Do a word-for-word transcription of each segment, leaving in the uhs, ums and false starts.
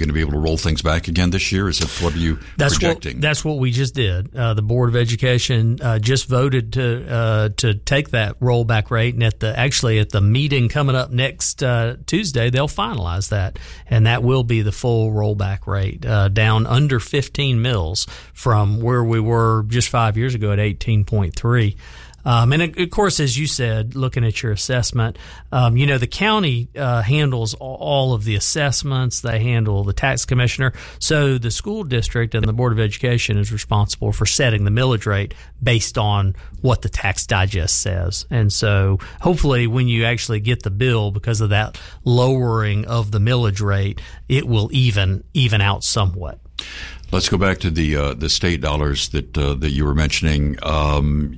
going to be able to roll things back again this year? Is that what are you that's projecting? What, that's what we just did. Uh, the Board of Education uh, just voted to uh, to take that rollback rate, and at the actually at the meeting coming up next uh, Tuesday, they'll finalize that, and that will be the full rollback rate, uh, down under fifteen mils from where we were just five years ago at eighteen point three. Um, and of course, as you said, looking at your assessment, um, you know, the county uh, handles all of the assessments. They handle the tax commissioner. So the school district and the Board of Education is responsible for setting the millage rate based on what the tax digest says. And so hopefully when you actually get the bill, because of that lowering of the millage rate, it will even even out somewhat. Let's go back to the uh, the state dollars that uh, that you were mentioning. Um,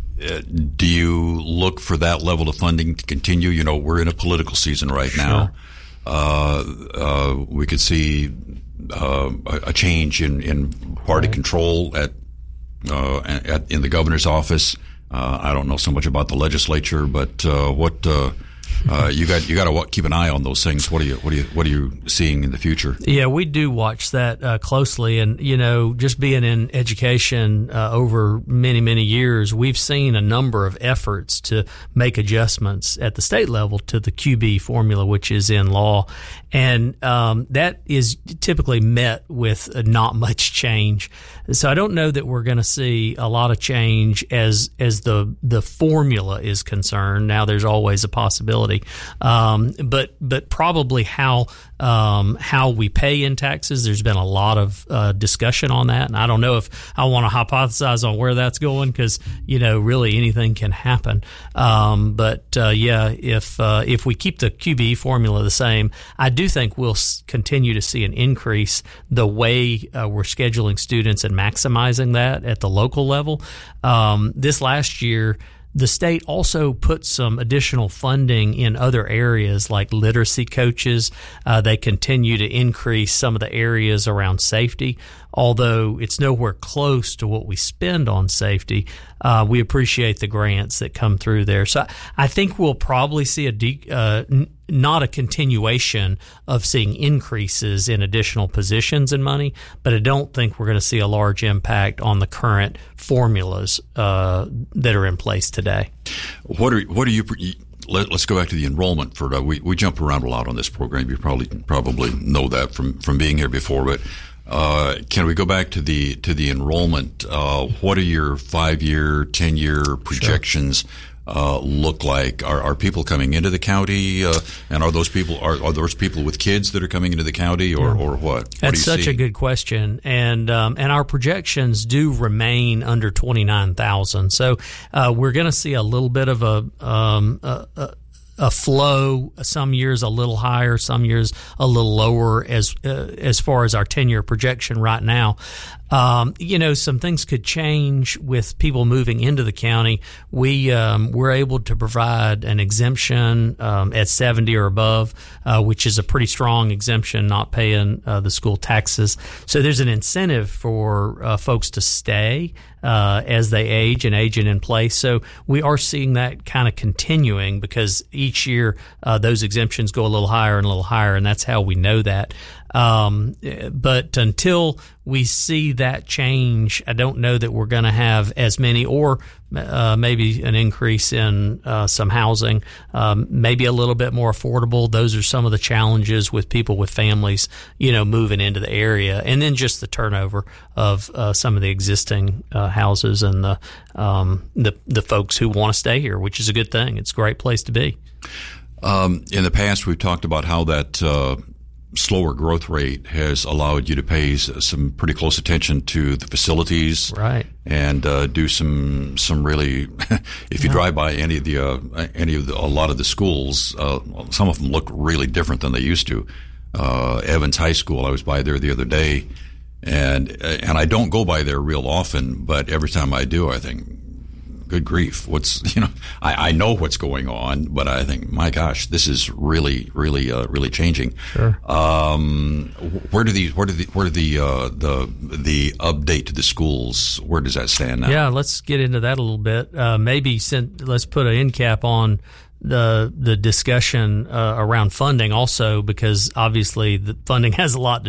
Do you look for that level of funding to continue? You know, we're in a political season right Sure. now. Uh, uh, we could see uh, a change in, in party right. control at, uh, at in the governor's office. Uh, I don't know so much about the legislature, but uh, what uh, uh, you got you got to keep an eye on those things. What are you what are you what are you seeing in the future? Yeah, we do watch that uh, closely, and you know, just being in education uh, over many many years, we've seen a number of efforts to make adjustments at the state level to the Q B formula, which is in law, and um, that is typically met with uh, not much change. So I don't know that we're going to see a lot of change as as the the formula is concerned. Now, there's always a possibility, um, but but probably how um, how we pay in taxes. There's been a lot of uh, discussion on that, and I don't know if I want to hypothesize on where that's going because you know really anything can happen. Um, but uh, yeah, if uh, if we keep the Q B formula the same, I do think we'll s- continue to see an increase the way uh, we're scheduling students and maximizing that at the local level. Um, this last year, the state also put some additional funding in other areas like literacy coaches. Uh, they continue to increase some of the areas around safety. Although it's nowhere close to what we spend on safety, uh, we appreciate the grants that come through there. So I, I think we'll probably see a de- uh, n- not a continuation of seeing increases in additional positions and money, but I don't think we're going to see a large impact on the current formulas uh, that are in place today. What are what are you? Let, let's go back to the enrollment. For uh, we we jump around a lot on this program. You probably probably know that from from being here before, but. Uh, can we go back to the to the enrollment? Uh, what are your five year, ten year projections Sure. uh, look like? Are, are people coming into the county, uh, and are those people are, are those people with kids that are coming into the county, or, or what? what That's such see? a good question, and um, and our projections do remain under twenty-nine thousand. So uh, we're going to see a little bit of a. Um, a, a a flow, some years a little higher, some years a little lower as uh, as far as our ten-year projection right now. Um, you know, some things could change with people moving into the county. We, um, we're able to provide an exemption um, at seventy or above, uh, which is a pretty strong exemption, not paying uh, the school taxes. So there's an incentive for uh, folks to stay uh, as they age and aging in place. So we are seeing that kind of continuing because each year uh, those exemptions go a little higher and a little higher, and that's how we know that. Um, but until we see that change, I don't know that we're going to have as many, or uh, maybe an increase in uh, some housing, um, maybe a little bit more affordable. Those are some of the challenges with people with families, you know, moving into the area, and then just the turnover of uh, some of the existing uh, houses and the um, the the folks who want to stay here, which is a good thing. It's a great place to be. Um, in the past, we've talked about how that. Uh slower growth rate has allowed you to pay some pretty close attention to the facilities, right? And uh, do some some really. If you yeah. drive by any of the uh, any of the, a lot of the schools, uh, some of them look really different than they used to. Uh, Evans High School, I was by there the other day, and and I don't go by there real often, but every time I do, I think, good grief, what's, you know, I, I know what's going on, but I think, my gosh, this is really, really, uh, really changing. Sure. Um, where do these, where do the, where do the, uh, the, the update to the schools, where does that stand now? Yeah, let's get into that a little bit. Uh, maybe send, let's put an end cap on the the discussion uh, around funding also, because obviously the funding has a lot to